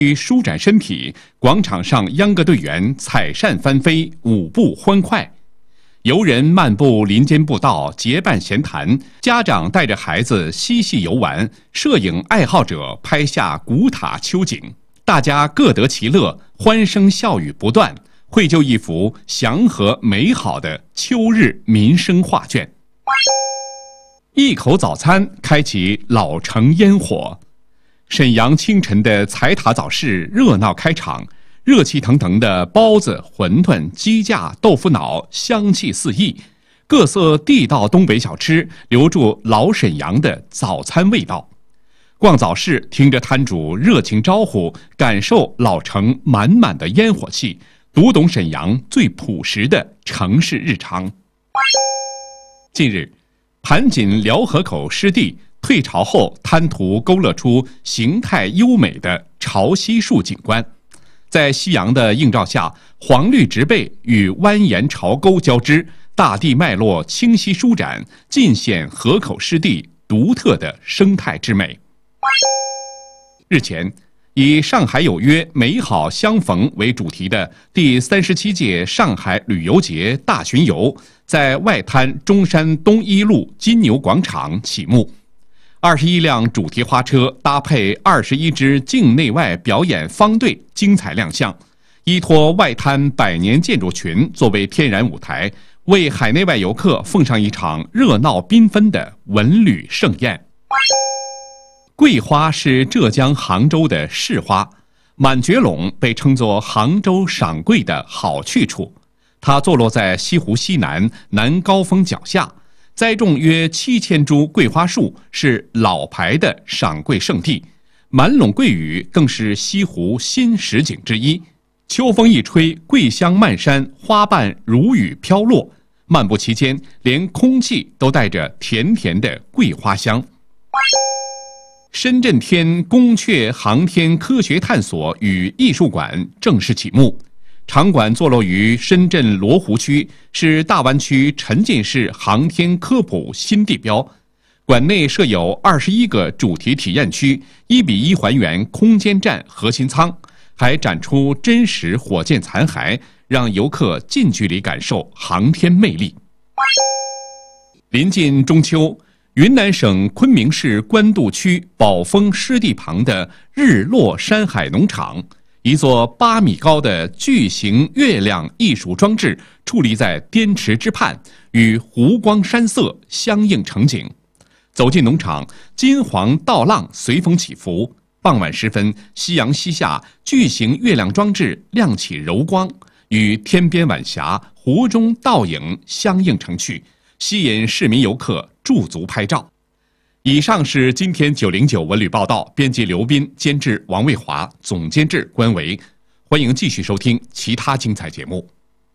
于舒展身体，广场上秧歌队员采扇翻飞，舞步欢快。游人漫步林间步道，结伴闲谈；家长带着孩子嬉戏游玩；摄影爱好者拍下古塔秋景。大家各得其乐，欢声笑语不断，绘就一幅祥和美好的秋日民生画卷。一口早餐开启老城烟火。沈阳清晨的财塔早市热闹开场，热气腾腾的包子、馄饨、鸡架、豆腐脑香气四溢，各色地道东北小吃留住老沈阳的早餐味道。逛早市，听着摊主热情招呼，感受老城满满的烟火气，读懂沈阳最朴实的城市日常。近日，盘锦辽河口湿地退潮后，滩涂勾勒出形态优美的潮汐树景观。在夕阳的映照下，黄绿植被与蜿蜒潮沟交织，大地脉络清晰舒展，尽显河口湿地独特的生态之美。日前，以上海有约美好相逢为主题的第37届上海旅游节大巡游在外滩中山东一路金牛广场启幕。21辆主题花车搭配21支境内外表演方队精彩亮相，依托外滩百年建筑群作为天然舞台，为海内外游客奉上一场热闹缤纷的文旅盛宴。桂花是浙江杭州的市花，满觉陇被称作杭州赏桂的好去处。它坐落在西湖西南南高峰脚下，栽种约7000株桂花树，是老牌的赏桂圣地。满陇桂屿更是西湖新实景之一。秋风一吹，桂香漫山，花瓣如雨飘落。漫步期间，连空气都带着甜甜的桂花香。深圳天宫阙航天科学探索与艺术馆正式启幕。场馆坐落于深圳罗湖区，是大湾区沉浸式航天科普新地标。馆内设有21个主题体验区，1:1还原空间站核心舱，还展出真实火箭残骸，让游客近距离感受航天魅力。临近中秋，云南省昆明市官渡区宝丰湿地旁的日落山海农场，一座8米高的巨型月亮艺术装置矗立在滇池之畔，与湖光山色相映成景。走进农场，金黄稻浪随风起伏。傍晚时分，夕阳西下，巨型月亮装置亮起柔光，与天边晚霞、湖中倒影相映成趣，吸引市民游客驻足拍照。以上是今天909文旅报道，编辑刘斌，监制王卫华，总监制关维。欢迎继续收听其他精彩节目。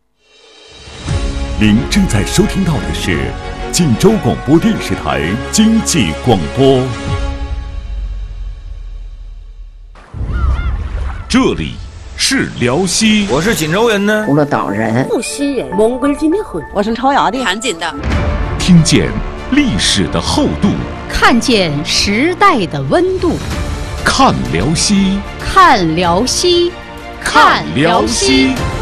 您正在收听到的是晋州广播电视台经济广播。这里是辽西， 我是锦州人呢， 葫芦岛人， 木西人，蒙古金的婚， 我是朝阳的， 盘锦的。 听见历史的厚度， 看见时代的温度， 看辽西， 看辽西，看辽西。